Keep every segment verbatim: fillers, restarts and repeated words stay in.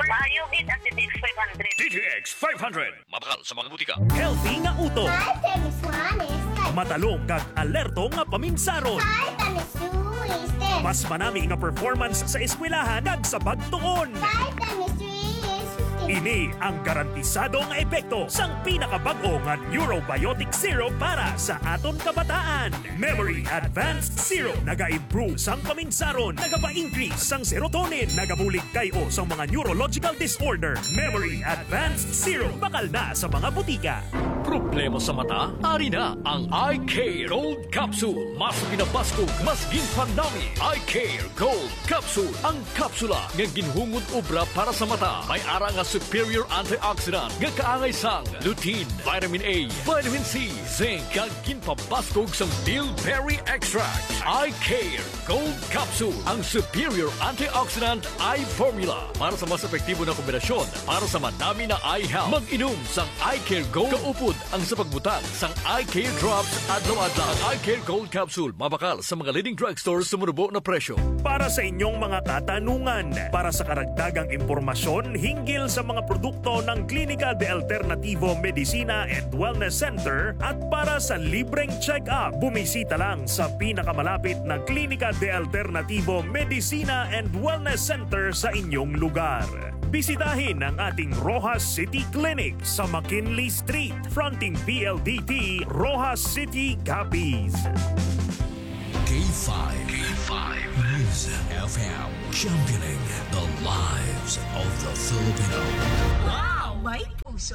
Maayo gid ang D T X five hundred. D T X five hundred. Mabakal sa mga butika. Healthy nga uto. Vitamin Swanes. Matalong kag alerto nga paminsaron. Vitamin Swanes. Mas manami nga performance sa eskwelahan kag sa pagtuon. Vitamin Swanes. Ini ang garantisadong epekto sang pinakabag-o nga Neurobiotic Zero para sa aton kabataan. Memory Advanced Zero naga-improve sang paminsaron, nagapa-increase sang serotonin, nagabulig kayo sang mga neurological disorder. Memory Advanced Zero bakal na sa mga butika. Problema sa mata? Ari na ang Eye Care Gold Capsule. Mas pinabaskog, mas ginpanami. Eye Care Gold Capsule. Ang kapsula nga ginhungod obra para sa mata. May ara nga superior antioxidant nga kaangay sang lutein, vitamin A, vitamin C, zinc, kag ginpabaskog sang bilberry extract. Eye Care Gold Capsule. Ang superior antioxidant eye formula para sa mas epektibo na kombinasyon para sa madami na eye health. Mag-inom sang Eye Care Gold. Kaupod ang sa pagbutang sang Eye Care Drops adlaw-adlaw. Ang Eye Care Gold Capsule mabakal sa mga leading drugstores sa murubo na presyo. Para sa inyong mga katanungan, para sa karagdagang impormasyon hinggil sa mga produkto ng Klinika de Alternativo Medicina and Wellness Center at para sa libreng check-up, bumisita lang sa pinakamalapit na Klinika de Alternativo Medicina and Wellness Center sa inyong lugar. Bisitahin ang ating Rojas City Clinic sa McKinley Street, fronting P L D T, Rojas City, Capiz. K five. K five. News F M. Championing the lives of the Filipino. Wow! May puso!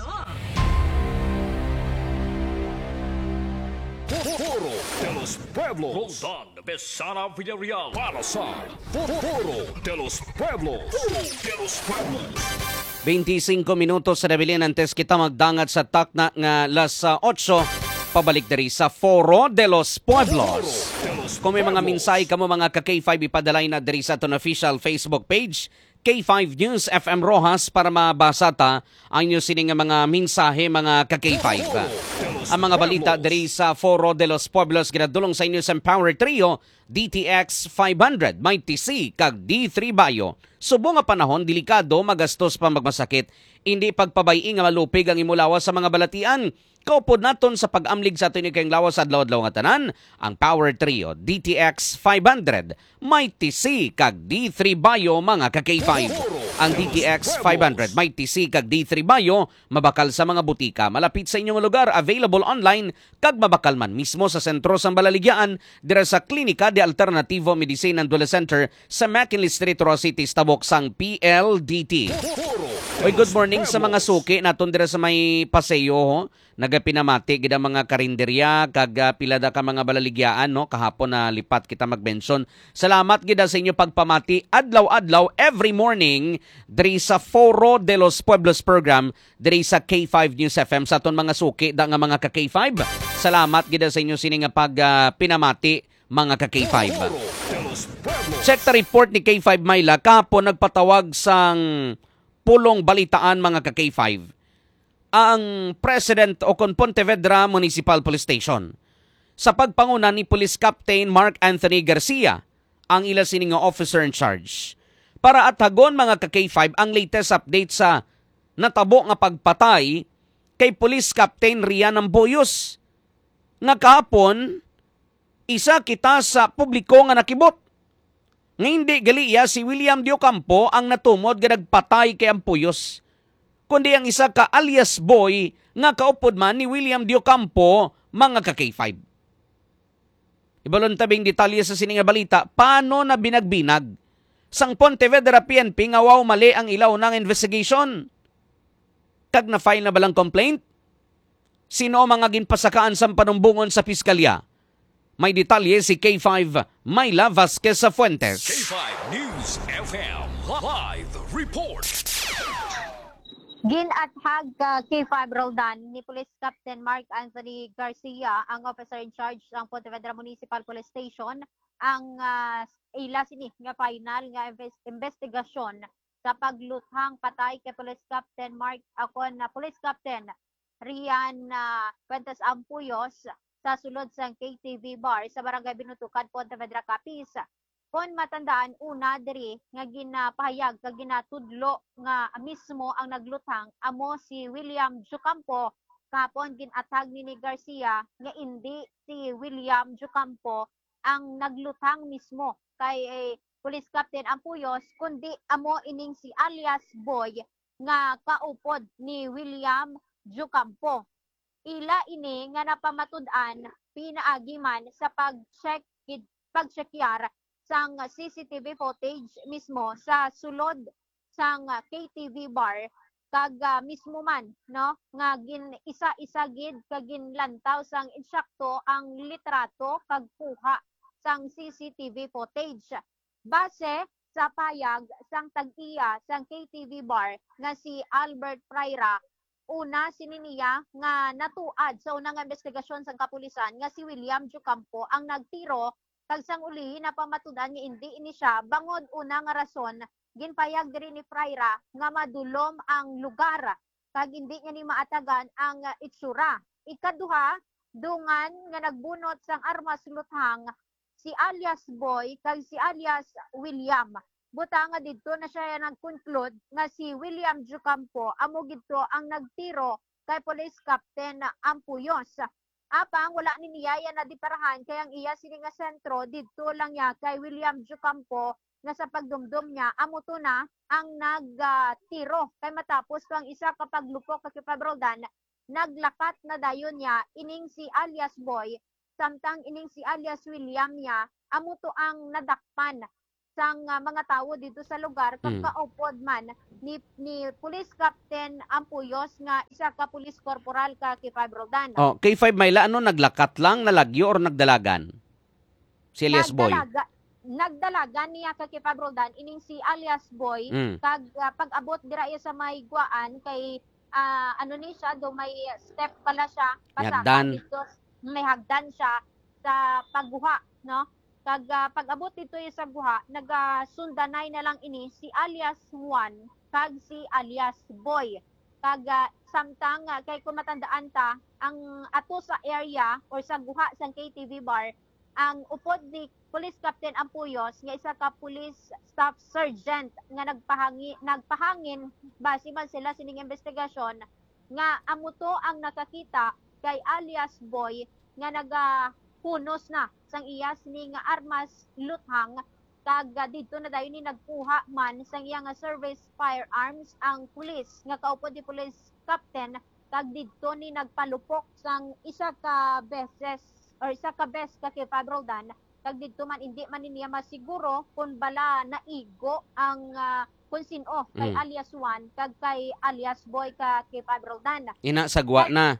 Foro de los Pueblos. Roldan Besana Villarreal. Para sa Foro de los Pueblos. Foro de los Pueblos. twenty-five minutos sa nabilin antes kita magdangat sa takna nga las otso pabalik diri sa Foro de los Pueblos. Kung may mga minsay kamo mga ka K five ipadalay na diri sa aton official Facebook page K five News F M Rojas para mabasa ta ang inyo sining mga mensahe mga ka K five. Ang mga balita diri sa Foro de los Pueblos ginadulong sa inyo sa Power Trio D T X five hundred, may T C kag D three Bio. Subo nga panahon delikado magastos pa magmasakit, hindi pagpabayi nga malupig ang imulawas sa mga balatian. Kaupod naton sa pag-amlig sa aton kayong lawas adlaw-adlaw nga tanan, ang Power Trio D T X five hundred, may T C kag D three Bio mga ka K five. Ang D T X five hundred, may T C kag D three Bio mabakal sa mga butika, malapit sa inyong lugar, available online kag mabakal man mismo sa sentro sang Balaligyan dira sa Klinika de Alternativo Medicina and Wellness Center sa McKinley Street, Rojas City, tabok sang P L D T. Oy, good morning sa mga suki naton dira sa may paseyo ho. Nagapinamati gid ang mga karinderya kag uh, pilada ka mga balaligyaan no kahapon na lipat kita magbenson. Salamat gid sa inyo pagpamati adlaw-adlaw every morning diri sa Foro de los Pueblos program diri sa K five News F M sa aton mga suki da nga mga ka K five. Salamat gid sa inyo sini nga pag uh, pinamati mga ka K five. Check the report ni K five Myla kahapon nagpatawag sang pulong balitaan mga ka K five. Ang President o kon Pontevedra Municipal Police Station. Sa pagpanguna ni Police Captain Mark Anthony Garcia, ang ila sining officer in charge. Para atagon mga ka K five ang latest update sa natabo nga pagpatay kay Police Captain Rian Amboyos. Nga kahapon, isa kita sa publiko nga nakibot. Nga hindi galiya si William Diocampo ang natumod nga nagpatay kay Amboyos, kundi ang isa ka alias boy nga kaupod man ni William Diocampo mga ka K five. Ibalon tabing detalye sa sininga balita, paano na binagbinag sang Pontevedra P N P nga wow mali ang ilaw ng investigation. Kag na file na balang complaint? Sino mga ginpasakaan sa panumbungon sa piskalya? May detalye si K five Myla Vasquez sa Fuentes. K five News F M Live Report. Ginathag ka K five Roldan ni Police Captain Mark Anthony Garcia, ang officer in charge ng Pontevedra Municipal Police Station, ang uh, ila sini nga final nga investigasyon sa pagluthang patay kay Police Captain Mark akon na Police Captain Rian uh, Fuentes Ampuyos sa sulod sa K T V bar sa Barangay Binutukan, Pontevedra, Capiz. Kon matandaan una diri nga ginapahayag kag ginatudlo nga mismo ang naglutang amo si William Jucampo kapon ginatag ni ni Garcia nga hindi si William Jucampo ang naglutang mismo kay eh, Police Captain Ampuyos kundi amo ining si alias Boy nga kaupod ni William Jucampo. Ila ini nga napamatud-an pinaagi man sa pag-check pag-checkyar sang C C T V footage mismo sa sulod sang K T V bar kag uh, mismo man no nga gin isa-isa gid kag ginlantaw sang insakto ang litrato kag kuha sang C C T V footage base sa payag sang tag-iya sang K T V bar nga si Albert Freira. Una sininiya nga natuad sa unang investigasyon sang kapulisan nga si William Jucampo ang nagtiro kag sang uli na pamatudan nga hindi ini siya bangod una nga rason ginpayag diri ni Freira nga madulom ang lugar kag hindi niya ni maatagan ang uh, itsura. Ikaduha, dungan nga nagbunot sang armas luthang si alias Boy kag si alias William. Buta nga didto na siya nag-conclude nga si William Jucampo amo gidto ang nagtiro kay Police Captain Ampuyos. Apang wala ni niyaya na diparahan kay ang iya sini nga sentro didto lang niya kay William Jucampo nga sa pagdumdum niya amo to na ang nagtiro uh, kay matapos to ang isa ka paglupok kay Pabroldan naglakat na dayon niya ining si alias Boy samtang ining si alias William niya amo to ang nadakpan sang uh, mga tao dito sa lugar kag mm. kaupod man ni ni Police Captain Ampuyos nga isa ka police corporal ka kay Pabroldan. Oh, K five Mayla ano naglakat lang, nalagyo or nagdalagan? Si alias Boy. Nagdalagan niya kay Pabroldan ining si alias Boy mm. kag uh, pag-abot dira iya sa may guaan kay uh, ano ni siya do may step pala siya pasaka dito may hagdan siya sa pagguha no. Kag uh, pag-abot dito sa guha, nagasundanay na lang ini si alias Juan kag si alias Boy. Kag uh, samtang uh, kay kung matandaan ta, ang ato sa area or sa guha sa K T V bar, ang upod ni Police Captain Ampuyos nga isa ka police staff sergeant nga nagpahangi nagpahangin base man sila sining investigasyon nga amo to ang nakakita kay alias Boy nga naga punos na sang iya sini nga armas luthang kag didto na dayon ni nagkuha man sang iya nga service firearms ang pulis nga kaupod ni police captain kag didto ni nagpalupok sang isa ka beses or isa ka bes ka kay Pabroldan kag didto man hindi man niya masiguro kung bala naigo ang uh, kung sino kay mm. alias Juan kag kay alias Boy ka kay Pabroldan. Ina sagwa na.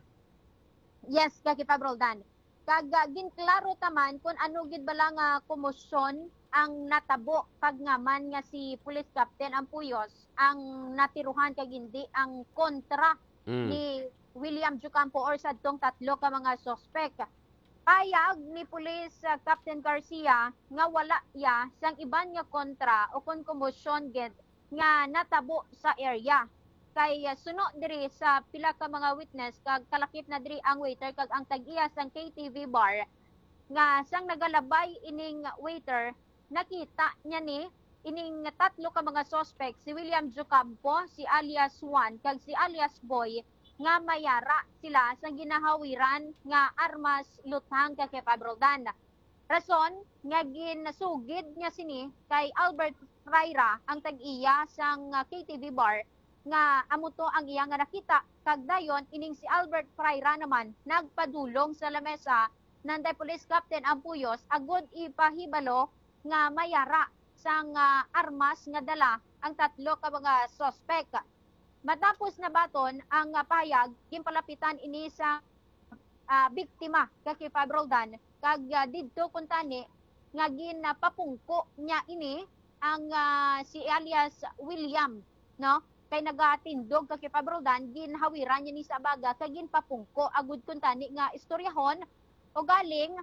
Yes, ka kay Pabroldan. Kag uh, ginklaro taman kung ano gid bala nga komosyon ang natabo pag ngaman nga si Police Captain Ampuyos ang natiruhan kag hindi ang kontra mm. ni William Jucampo or sadtong tatlo ka mga suspect. Payag ni Police uh, Captain Garcia nga wala ya sang iban nga kontra o kon komosyon gid nga natabo sa area. Kay uh, suno diri sa pila ka mga witness kag kalakip na diri ang waiter kag ang tag-iya sang K T V bar nga sang nagalabay ining waiter nakita niya ni ining tatlo ka mga suspect si William Jucampo, si alias Juan kag si alias Boy nga mayara sila sang ginahawiran nga armas luthang kay Pabroldan. Rason nga ginasugid niya sini kay Albert Freira ang tag-iya sang uh, K T V bar nga amo to ang iya nga nakita kag dayon ining si Albert Freira naman nagpadulong sa lamesa nanday Police Captain Ampuyos agud ipahibalo nga mayara sang uh, armas nga dala ang tatlo ka mga suspect. Matapos na baton ang uh, pahayag ginpalapitan ini sa uh, biktima kay Pabroldan kag uh, didto kun tani nga ginapapungko niya ini ang uh, si alias William no kay nagatindog kay Pabroldan ginhawiran niya ni sa baga kay ginpapungko agud kun tani nga istoryahon o galing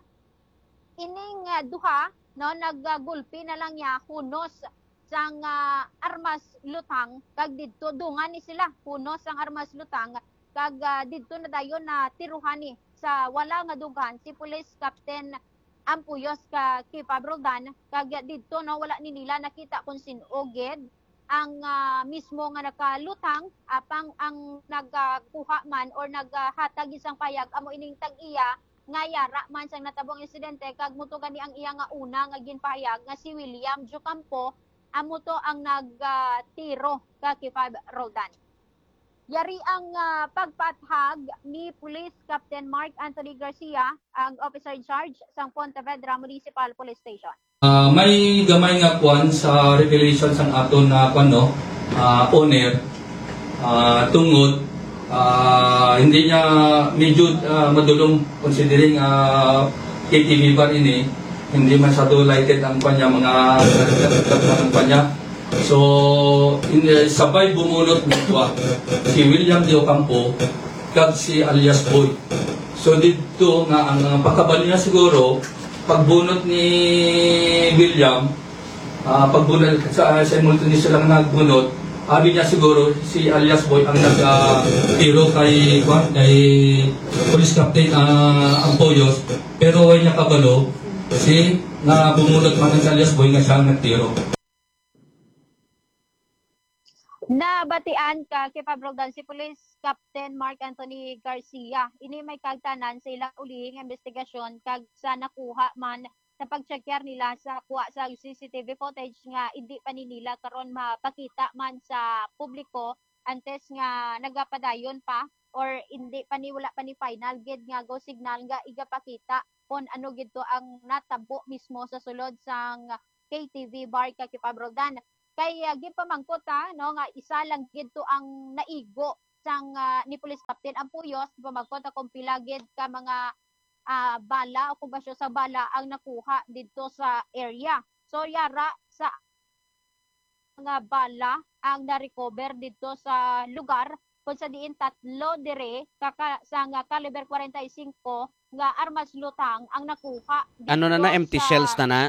ining uh, duha no naggulpi na lang niya hunos sang uh, armas lutang kag didto dungan ni sila hunos sang armas lutang kag uh, didto na dayon na tiruhan ni sa wala nga dughan si Police Captain ang puyos ka kay Roldan kag didto no wala ni nila nakita kung sinugid ang ah, mismo nga nakalutang apang ang nagkuha man or naghatag isang payag amo ining tag-iya nga yara man sang natabong insidente kag muto gani ang iya nga una nga ginpahayag nga si William Jocampo amo to ang nagtiro ka kay Roldan. Yari ang ah, pagpathag ni Police Captain Mark Anthony Garcia, ang officer in charge sa Pontevedra Municipal Police Station. Ah, may gamay nga kwan sa revelation sang aton na kwan no, ah, owner ah, tungod ah, hindi niya medyo ah, madulong considering ah, K T V bar ini hindi masyado lighted ang kanya mga ang kanya. So in, sabay bumunot nitwa si William De Ocampo kag si alias Boy. So dito nga ang, ang pagkabal niya siguro pagbunot ni William, uh, pagbunot sa uh, simultaneous lang nagbunot, abi niya siguro si alias Boy ang nag-tiro uh, kay, kay Police Captain uh, Ampoyos, pero way niya kabalo, si na bumunot man ng alias Boy nga siya ang nagtiro. Nabatian ka kay Roldan si Police Captain Mark Anthony Garcia. Ini may kagtanan sa ilang ulihing investigasyon kag sa nakuha man sa pagchecker nila sa kuha sa C C T V footage nga hindi pa ni nila karon mapakita man sa publiko antes nga nagapadayon pa or hindi pa ni wala pa ni final gid nga go signal nga igapakita kon ano gid to ang natabo mismo sa sulod sang K T V bar ka kay Roldan. Kaya gipamangkot ta no nga isa lang gid to ang naigo sang uh, ni Police Captain Ampuyos gipamangkot ta kung pila gid ka mga uh, bala o kung basyo sa bala ang nakuha didto sa area. So yara sa mga bala ang na-recover didto sa lugar kung sa diin tatlo dire kaka sang uh, caliber forty-five nga armas lutang ang nakuha. Ano na na empty sa, shells na na?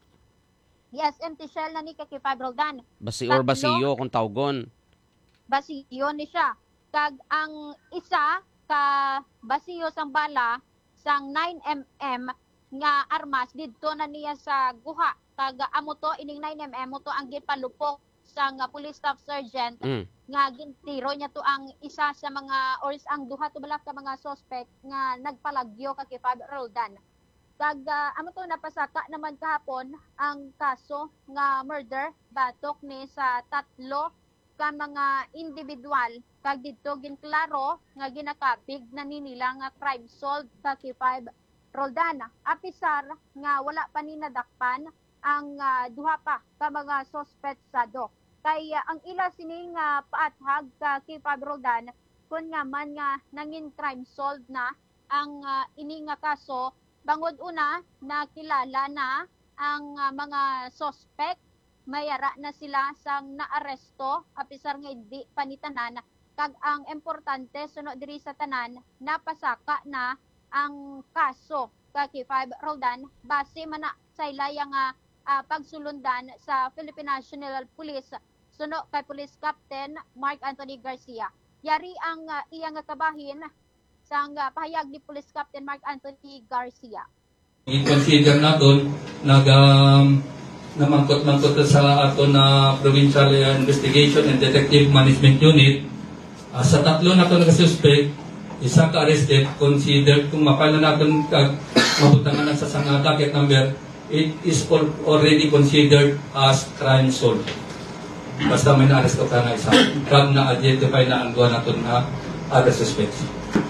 Yes, empty shell na ni kay Roldan. Basi or basiyo kung tawgon. Basiyo ni siya. Kag ang isa ka basiyo sang bala sang nine millimeter nga armas didto na niya sa guha. Kag amo to ining nine millimeter mo to ang gipalupok sang uh, police staff sergeant Mm. nga gintiro niya to ang isa sa mga or ang duha to bala ka mga suspect nga nagpalagyo ka kay Roldan. Kag uh, amo to napasaka naman kahapon ang kaso nga murder batok ni sa tatlo ka mga individual kag didto ginklaro nga ginakabig na ni nila nga crime solved sa K five Roldan. Apisar nga wala pa ni nadakpan ang uh, duha pa ka mga suspect sado. Kay uh, ang ila sini nga paathag sa K five Roldan kun nga man nga nangin crime solved na ang uh, ini nga kaso. Bangod una, nakilala na ang uh, mga suspect, mayara na sila sang naaresto, apisar nga hindi panitanan, kag ang importante sunod diri sa tanan, napasaka na ang kaso ka K five Roldan, base man na sa ilayang uh, uh, pagsulundan sa Philippine National Police, suno kay Police Captain Mark Anthony Garcia. Yari ang uh, iyang kabahin, sang uh, pahayag ni Police Captain Mark Anthony Garcia. I-consider natin nag um, namangkot-mangkot sa ato na Provincial Investigation and Detective Management Unit. Uh, sa tatlo na ito nag-suspect, isa ka-arrested, consider kung mapala natin kag mabutangan sa sanga docket number, it is all, already considered as crime solved. Basta may na-arrest ka na isa. Kag na-identify na ang duwa natin na other suspects.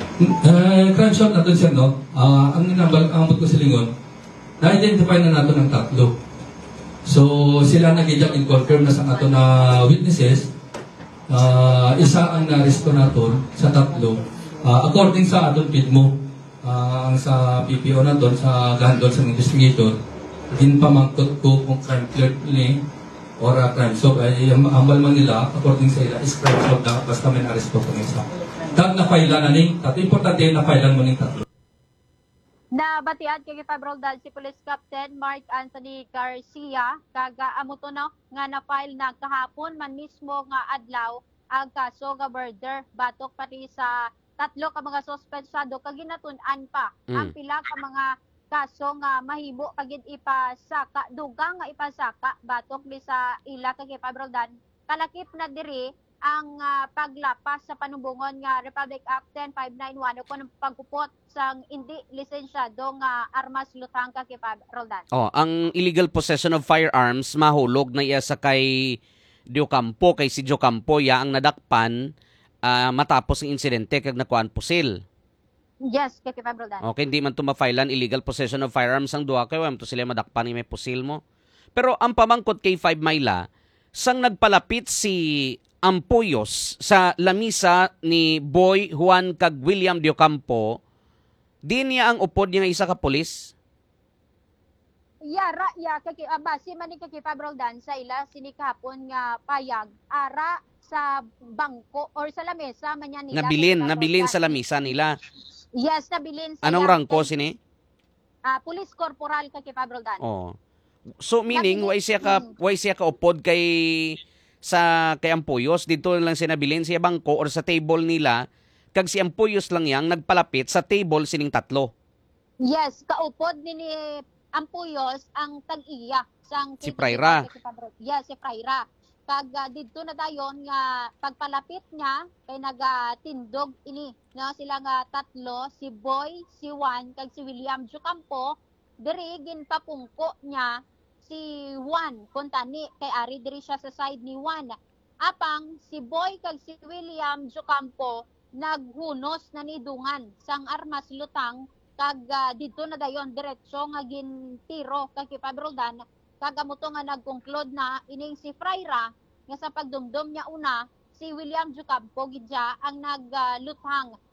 Uh, crime solved natin siya, no? Uh, ang nambal, ang amot ko sa lingon, na-identify na natin ang tatlo. So, sila nag-ijak in confirm na sa ato na witnesses, uh, isa ang na-arresto natin sa tatlo. Uh, according sa aton P I D M O, uh, sa P P O natin, sa gandol sa investigator, din pamangkot ko kung crime cleared ni or uh, crime solved. Ay, ang ambal man nila, according sa ila, is crime solved na basta may na-arresto ko isa. Tag na file na ning tatlo. Importante na file mo ning tatlo. Nabatian kay K five Roldan si Police Captain Mark Anthony Garcia kaga amo to no nga na-file na kahapon man mismo nga adlaw ang kaso nga murder batok pati sa tatlo ka mga suspensado kag ginatun-an pa Mm. ang pila ka mga kaso nga mahimo pagid ipasaka dugang nga ipasaka batok ni sa ila kay Pabroldan kalakip na diri ang ah, paglapas sa panumbongon nga Republic Act ten five ninety-one o kung pagkupot sang hindi lisensyado nga armas lutang kay Pabroldan. Oh, ang illegal possession of firearms mahulog na iya sa kay Diocampo kay si Diocampo ya ang nadakpan ah, matapos ang insidente kag nakuan pusil. Yes, kay Pabroldan. Okay, hindi man tumafailan illegal possession of firearms ang duha kay wam to sila madakpan ni may pusil mo. Pero ang pamangkot kay five Mayla, sang nagpalapit si Ampuyos sa lamisa ni Boy Juan kag William Diocampo, di niya ang upod niya nga isa ka pulis. Yara ya kay aba si man kay Pabroldan sa ila sinikapon nga payag ara sa bangko or sa lamesa man niya nila. Nabilin, kay nabilin sa Pabroldan. lamisa nila. Yes, nabilin sa Anong ila rangko kay- sini? Ah, police corporal kay Pabroldan. Oh. So meaning Nabilin- why siya ka Mm. why siya ka upod kay sa kay Ampuyos dito lang siya nabilin siya bangko or sa table nila kag si Ampuyos lang yang nagpalapit sa table sining tatlo. Yes, kaupod ni ni Ampuyos ang tag-iya sang Si Praira. Yes, si Praira. Kag ah, didto na dayon nga pagpalapit niya kay nagatindog ini no sila nga tatlo si Boy, si Juan kag si William Diocampo diri ginpapungko niya si Juan kuntani kay ari diri siya sa side ni Juan. Apang si Boy kag si William Diocampo naghunos na ni dungan sang armas lutang kag ah, didto na dayon diretso nga gintiro kay Pabroldan kag amo to nga nag-conclude na ining si Praira nga sa pagdumdum niya una si William Diocampo gidya ang nagluthang